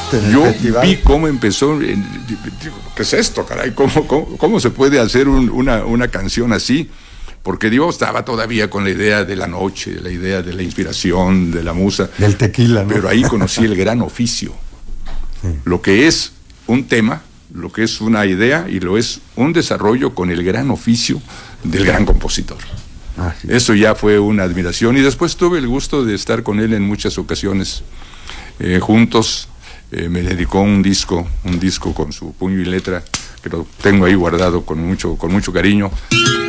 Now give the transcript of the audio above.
en yo el festival. Vi cómo empezó. Digo, ¿qué es esto, caray? ¿Cómo se puede hacer una canción así? Porque Dios estaba todavía con la idea de la noche, la idea de la inspiración, de la musa. Del tequila, ¿no? Pero ahí conocí el gran oficio. Sí. Lo que es un tema, lo que es una idea y lo es un desarrollo con el gran oficio del gran compositor. Sí. Eso ya fue una admiración y después tuve el gusto de estar con él en muchas ocasiones juntos. Me dedicó un disco con su puño y letra que lo tengo ahí guardado con mucho cariño.